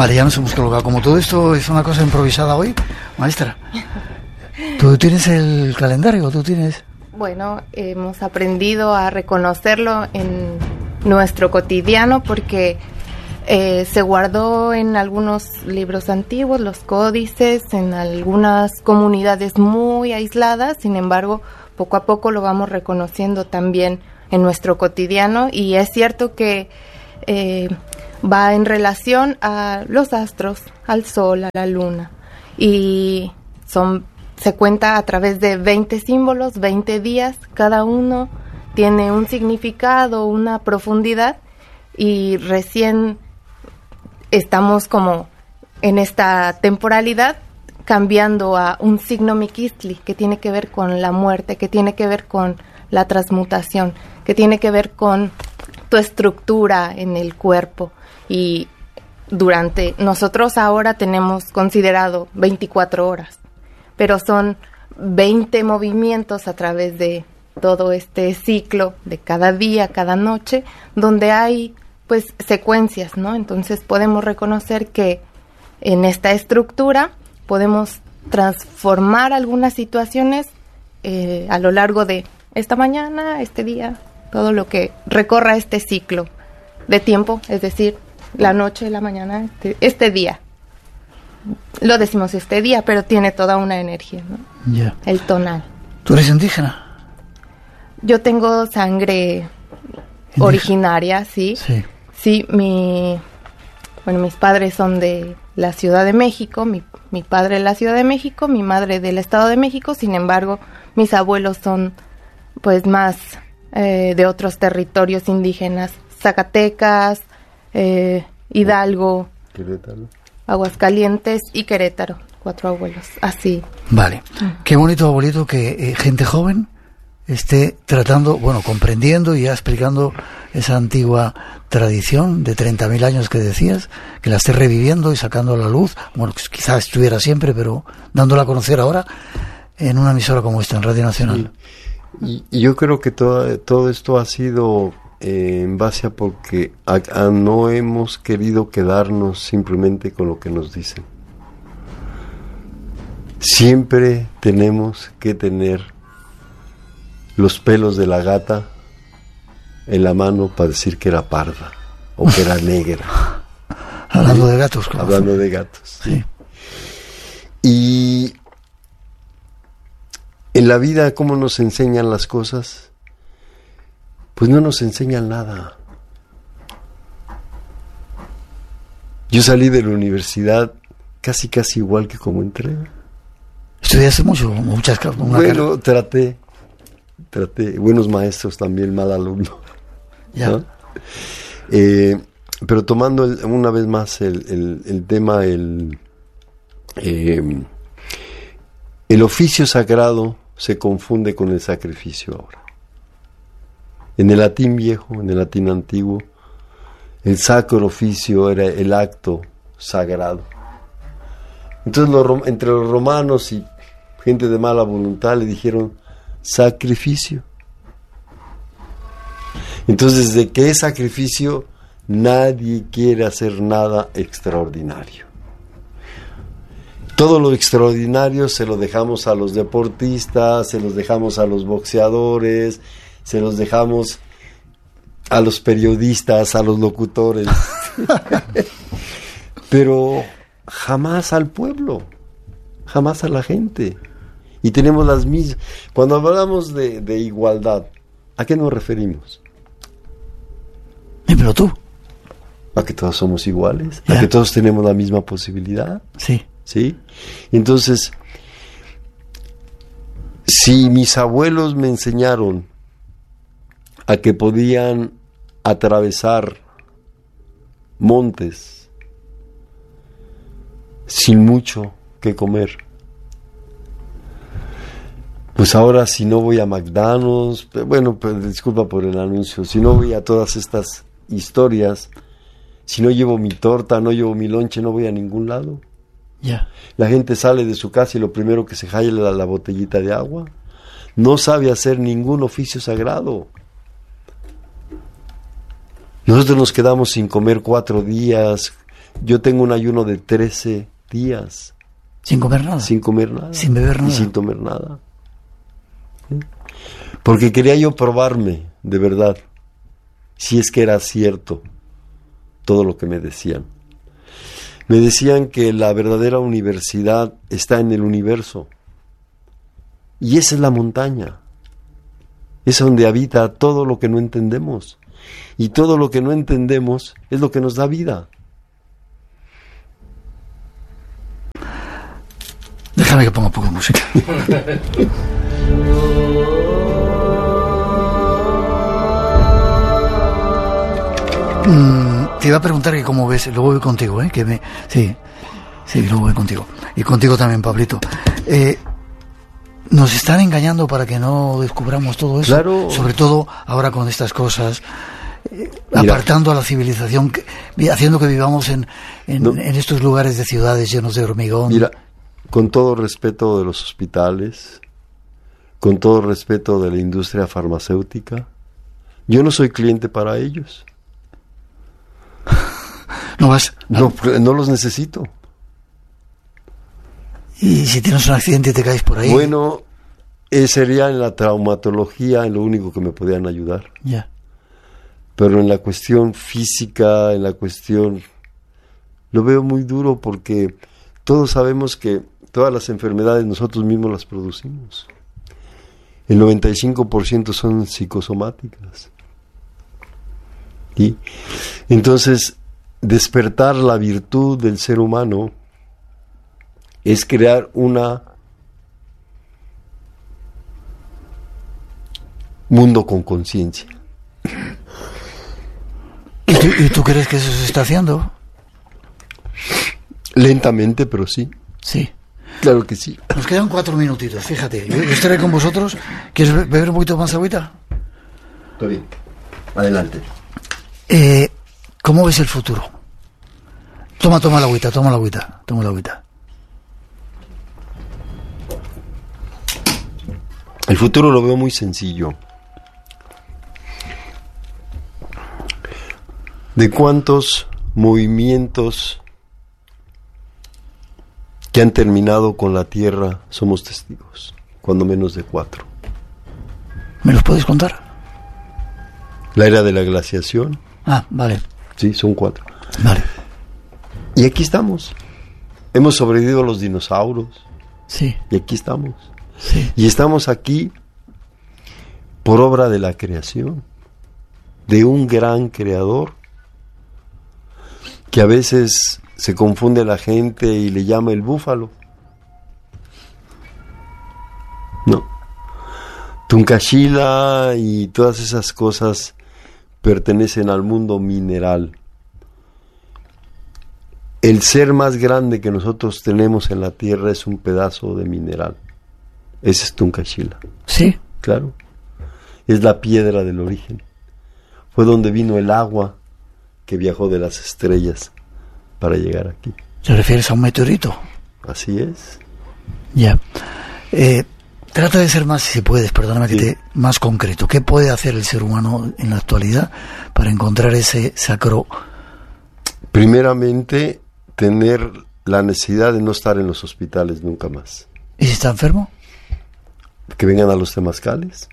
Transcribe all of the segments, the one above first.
Vale, ya nos hemos colocado. Como todo esto es una cosa improvisada hoy, maestra, ¿tú tienes el calendario? ¿Tú tienes...? Bueno, hemos aprendido a reconocerlo en nuestro cotidiano porque se guardó en algunos libros antiguos, los códices, en algunas comunidades muy aisladas. Sin embargo, poco a poco lo vamos reconociendo también en nuestro cotidiano, y es cierto que va en relación a los astros, al sol, a la luna, y se cuenta a través de 20 símbolos, 20 días, cada uno tiene un significado, una profundidad, y recién estamos como en esta temporalidad cambiando a un signo Miquistli, que tiene que ver con la muerte, que tiene que ver con la transmutación, que tiene que ver con tu estructura en el cuerpo. Y nosotros ahora tenemos considerado 24 horas, pero son 20 movimientos a través de todo este ciclo de cada día, cada noche, donde hay pues secuencias, ¿no? Entonces podemos reconocer que en esta estructura podemos transformar algunas situaciones a lo largo de esta mañana, este día, todo lo que recorra este ciclo de tiempo, es decir, la noche, la mañana, este día. Lo decimos este día, pero tiene toda una energía, ¿no? Yeah. El tonal. ¿Tú eres indígena? Yo tengo sangre originaria, sí. Sí. Sí, mis padres son de la Ciudad de México, mi padre de la Ciudad de México, mi madre del Estado de México. Sin embargo, mis abuelos son pues más de otros territorios indígenas, Zacatecas, Hidalgo, Querétaro, Aguascalientes y Querétaro, 4 abuelos, así. Vale, qué bonito, abuelito, que gente joven esté tratando, comprendiendo y ya explicando esa antigua tradición de 30.000 años que decías, que la esté reviviendo y sacando a la luz. Quizás estuviera siempre, pero dándola a conocer ahora en una emisora como esta, en Radio Nacional. Sí. Y yo creo que todo esto ha sido en base a porque no hemos querido quedarnos simplemente con lo que nos dicen. Siempre tenemos que tener los pelos de la gata en la mano para decir que era parda o que era negra. Hablando de gatos, claro. Hablando de gatos. Sí. Y en la vida, ¿cómo nos enseñan las cosas? Pues no nos enseñan nada. Yo salí de la universidad casi igual que como entré. ¿Estudiaste muchas cosas? Bueno, traté. Buenos maestros también, mal alumno. Ya. ¿No? Pero tomando una vez más el tema, el oficio sagrado se confunde con el sacrificio ahora. En el latín viejo, en el latín antiguo, el sacro oficio era el acto sagrado. Entonces entre los romanos y gente de mala voluntad le dijeron sacrificio. Entonces, ¿de qué es sacrificio? Nadie quiere hacer nada extraordinario. Todo lo extraordinario se lo dejamos a los deportistas, se los dejamos a los boxeadores, se los dejamos a los periodistas, a los locutores. Pero jamás al pueblo, jamás a la gente. Y tenemos las mismas. Cuando hablamos de igualdad, ¿a qué nos referimos? Pero tú. ¿A que todos somos iguales? Ya. ¿A que todos tenemos la misma posibilidad? Sí. ¿Sí? Entonces, si mis abuelos me enseñaron a que podían atravesar montes sin mucho que comer, pues ahora si no voy a McDonald's, pues disculpa por el anuncio, si no voy a todas estas historias, si no llevo mi torta, no llevo mi lonche, no voy a ningún lado. Ya. La gente sale de su casa y lo primero que se jala es la botellita de agua. No sabe hacer ningún oficio sagrado. Nosotros nos quedamos sin comer 4 días, Yo tengo un ayuno de 13 días. ¿Sin comer nada? Sin comer nada. ¿Sin beber nada? Y sin tomar nada. ¿Sí? Porque quería yo probarme, de verdad, si es que era cierto todo lo que me decían. Me decían que la verdadera universidad está en el universo. Y esa es la montaña. Es donde habita todo lo que no entendemos. Y todo lo que no entendemos es lo que nos da vida. Déjame que ponga un poco de música. Te iba a preguntar que cómo ves, luego voy contigo, sí, luego voy contigo. Y contigo también, Pablito. Nos están engañando para que no descubramos todo eso. Claro. Sobre todo ahora con estas cosas, Mira, apartando a la civilización, haciendo que vivamos en estos lugares de ciudades llenos de hormigón. Mira, con todo respeto de los hospitales, con todo respeto de la industria farmacéutica, yo no soy cliente para ellos. ¿No vas? No los necesito. Y si tienes un accidente y te caes por ahí. Bueno, sería en la traumatología en lo único que me podían ayudar. Ya. Pero en la cuestión física, en la cuestión... Lo veo muy duro porque todos sabemos que todas las enfermedades nosotros mismos las producimos. El 95% son psicosomáticas. ¿Sí? Entonces, despertar la virtud del ser humano es crear una mundo con conciencia. ¿Y tú crees que eso se está haciendo? Lentamente, pero sí. Sí. Claro que sí. Nos quedan 4 minutitos, fíjate. Yo estaré con vosotros. ¿Quieres beber un poquito más agüita? Está bien. Adelante. ¿Cómo ves el futuro? Toma la agüita. El futuro lo veo muy sencillo. ¿De cuántos movimientos que han terminado con la Tierra somos testigos? Cuando menos de 4. ¿Me los puedes contar? La era de la glaciación. Ah, vale. Sí, son 4. Vale. Y aquí estamos. Hemos sobrevivido a los dinosaurios. Sí. Y aquí estamos. Sí. Y estamos aquí por obra de la creación, de un gran creador, que a veces se confunde la gente y le llama el búfalo. No. Tuncashila y todas esas cosas pertenecen al mundo mineral. El ser más grande que nosotros tenemos en la tierra es un pedazo de mineral. Ese es Tuncashila. ¿Sí? Claro. Es la piedra del origen. Fue donde vino el agua que viajó de las estrellas para llegar aquí. ¿Te refieres a un meteorito? Así es. Ya. Trata de ser más, si puedes, perdóname, sí, más concreto. ¿Qué puede hacer el ser humano en la actualidad para encontrar ese sacro? Primeramente, tener la necesidad de no estar en los hospitales nunca más. ¿Y si está enfermo? Que vengan a los temazcales.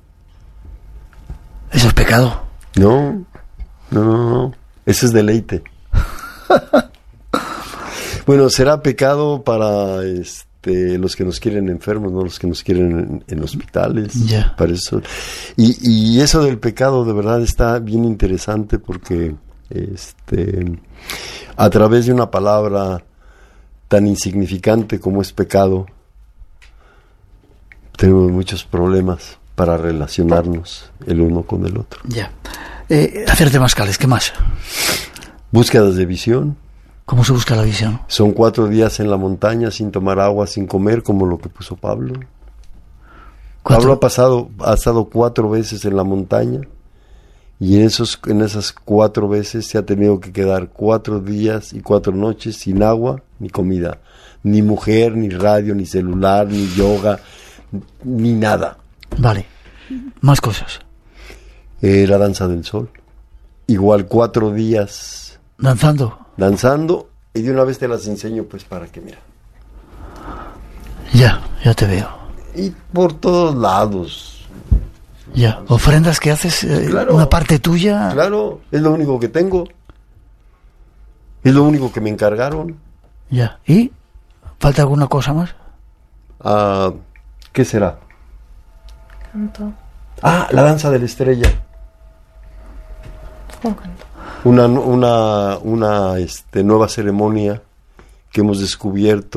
¿Eso es pecado? No. Eso es deleite. Bueno, será pecado para los que nos quieren enfermos, no los que nos quieren en hospitales. Yeah. Para eso. Y eso del pecado de verdad está bien interesante porque a través de una palabra tan insignificante como es pecado, tenemos muchos problemas para relacionarnos el uno con el otro. Ya. Hacer temazcales, ¿qué más? Búsquedas de visión. ¿Cómo se busca la visión? Son 4 días en la montaña sin tomar agua, sin comer, como lo que puso Pablo. Pablo ha estado 4 veces en la montaña y en esas 4 veces se ha tenido que quedar 4 días y 4 noches sin agua ni comida, ni mujer, ni radio, ni celular, ni yoga, ni nada. Vale. Más cosas. La danza del sol. Igual 4 días. ¿Danzando? danzando, y de una vez te las enseño, pues, para que mira. Ya te veo. Y por todos lados. Ya, ofrendas que haces, Claro. una parte tuya. Claro, es lo único que tengo. Es lo único que me encargaron. Ya, ¿y falta alguna cosa más? ¿Qué será? Canto. La danza de la estrella. Un canto. Una nueva ceremonia que hemos descubierto